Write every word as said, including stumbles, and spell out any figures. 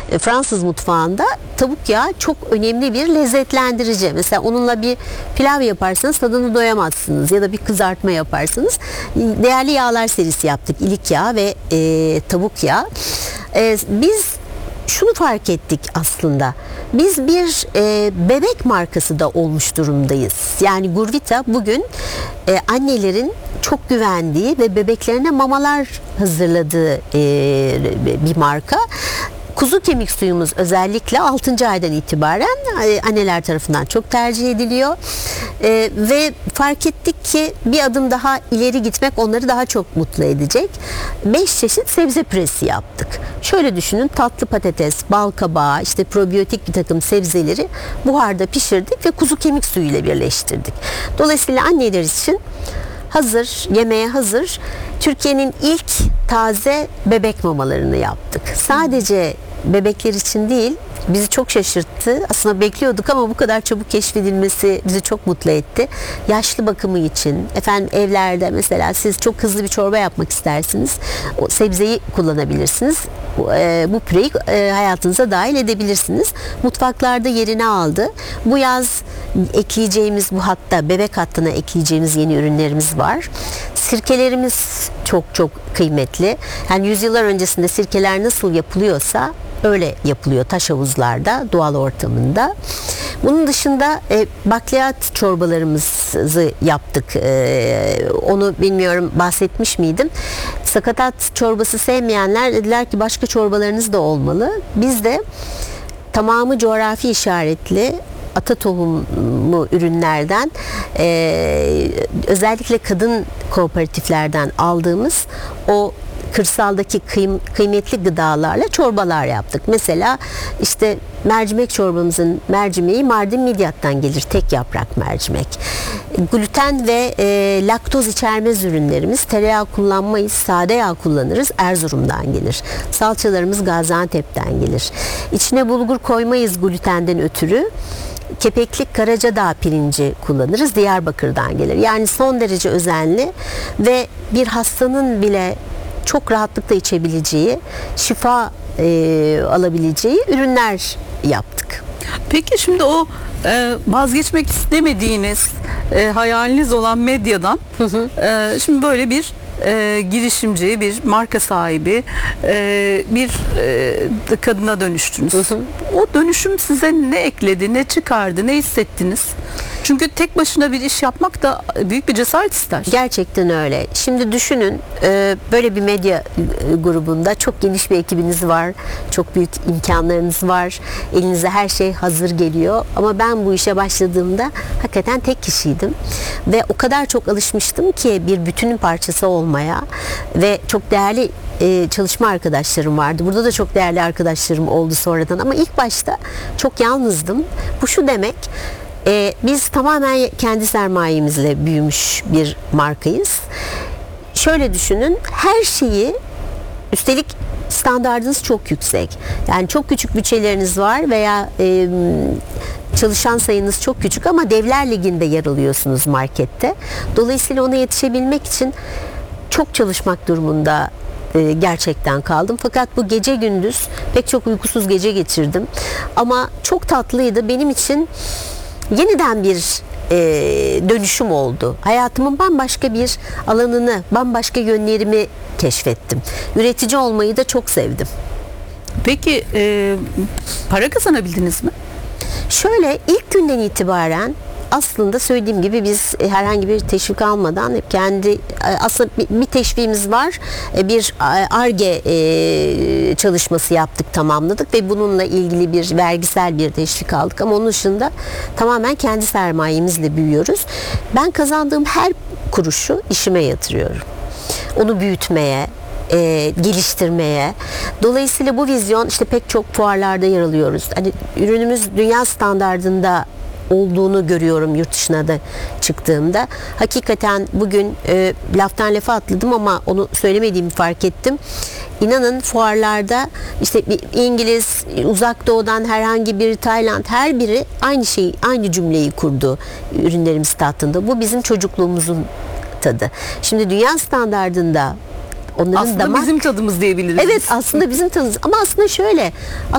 e, Fransız mutfağında tavuk yağı çok önemli bir lezzetlendirici. Mesela onunla bir pilav yaparsanız tadını doyamazsınız ya da bir kızartma yaparsanız. Değerli yağlar serisi yaptık. İlik yağı ve e, tavuk yağı. E, biz şunu fark ettik aslında. Biz bir e, bebek markası da olmuş durumdayız. Yani Gurvita bugün e, annelerin çok güvendiği ve bebeklerine mamalar hazırladığı e, bir marka. Kuzu kemik suyumuz özellikle altıncı aydan itibaren anneler tarafından çok tercih ediliyor. Ee, ve fark ettik ki bir adım daha ileri gitmek onları daha çok mutlu edecek. beş çeşit sebze püresi yaptık. Şöyle düşünün, tatlı patates, bal kabağı, işte probiyotik bir takım sebzeleri buharda pişirdik ve kuzu kemik suyuyla birleştirdik. Dolayısıyla anneler için hazır, yemeğe hazır Türkiye'nin ilk taze bebek mamalarını yaptık. Sadece bebekler için değil, bizi çok şaşırttı. Aslında bekliyorduk ama bu kadar çabuk keşfedilmesi bizi çok mutlu etti. Yaşlı bakımı için, efendim evlerde mesela siz çok hızlı bir çorba yapmak istersiniz. O sebzeyi kullanabilirsiniz. Bu püreyi hayatınıza dahil edebilirsiniz. Mutfaklarda yerini aldı. Bu yaz ekleyeceğimiz, bu hatta bebek hattına ekleyeceğimiz yeni ürünlerimiz var. Sirkelerimiz çok çok kıymetli. Yani yüzyıllar öncesinde sirkeler nasıl yapılıyorsa öyle yapılıyor taş havuzlarda, doğal ortamında. Bunun dışında e, bakliyat çorbalarımızı yaptık. E, onu bilmiyorum bahsetmiş miydim? Sakatat çorbası sevmeyenler dediler ki başka çorbalarınız da olmalı. Biz de tamamı coğrafi işaretli ata tohumu ürünlerden e, özellikle kadın kooperatiflerden aldığımız o kırsaldaki kıym- kıymetli gıdalarla çorbalar yaptık. Mesela işte mercimek çorbamızın mercimeği Mardin Midyat'tan gelir. Tek yaprak mercimek. Gluten ve e, laktoz içermez ürünlerimiz, tereyağı kullanmayız, sade yağ kullanırız. Erzurum'dan gelir. Salçalarımız Gaziantep'ten gelir. İçine bulgur koymayız glutenden ötürü. Kepeklik Karacadağ pirinci kullanırız. Diyarbakır'dan gelir. Yani son derece özenli ve bir hastanın bile çok rahatlıkla içebileceği, şifa e, alabileceği ürünler yaptık. Peki şimdi o e, vazgeçmek istemediğiniz e, hayaliniz olan medyadan hı hı. E, şimdi böyle bir e, girişimci, bir marka sahibi, e, bir e, kadına dönüştünüz. Hı hı. O dönüşüm size ne ekledi, ne çıkardı, ne hissettiniz? Çünkü tek başına bir iş yapmak da büyük bir cesaret ister. Gerçekten öyle. Şimdi düşünün, böyle bir medya grubunda çok geniş bir ekibiniz var. Çok büyük imkanlarınız var. Elinize her şey hazır geliyor. Ama ben bu işe başladığımda hakikaten tek kişiydim. Ve o kadar çok alışmıştım ki bir bütünün parçası olmaya. Ve çok değerli çalışma arkadaşlarım vardı. Burada da çok değerli arkadaşlarım oldu sonradan. Ama ilk başta çok yalnızdım. Bu şu demek: Ee, biz tamamen kendi sermayemizle büyümüş bir markayız. Şöyle düşünün, her şeyi, üstelik standardınız çok yüksek. Yani çok küçük bütçeleriniz var veya e, çalışan sayınız çok küçük ama Devler Ligi'nde yer alıyorsunuz markette. Dolayısıyla ona yetişebilmek için çok çalışmak durumunda e, gerçekten kaldım. Fakat bu gece gündüz pek çok uykusuz gece geçirdim. Ama çok tatlıydı. Benim için yeniden bir e, dönüşüm oldu. Hayatımın bambaşka bir alanını, bambaşka yönlerimi keşfettim. Üretici olmayı da çok sevdim. Peki e, para kazanabildiniz mi? Şöyle, ilk günden itibaren aslında söylediğim gibi biz herhangi bir teşvik almadan hep kendi, aslında bir teşviğimiz var. Bir Ar-Ge çalışması yaptık, tamamladık ve bununla ilgili bir vergisel bir teşvik aldık ama onun dışında tamamen kendi sermayemizle büyüyoruz. Ben kazandığım her kuruşu işime yatırıyorum. Onu büyütmeye, E, geliştirmeye. Dolayısıyla bu vizyon, işte pek çok fuarlarda yer alıyoruz. Hani ürünümüz dünya standardında olduğunu görüyorum yurt dışına da çıktığımda. Hakikaten bugün e, laftan lafa atladım ama onu söylemediğimi fark ettim. İnanın fuarlarda işte bir İngiliz, Uzak Doğu'dan herhangi bir Tayland, her biri aynı şeyi, aynı cümleyi kurdu ürünlerimiz tattığında. Bu bizim çocukluğumuzun tadı. Şimdi dünya standardında onların aslında damak, bizim tadımız diyebiliriz. Evet, aslında bizim tadımız ama aslında şöyle,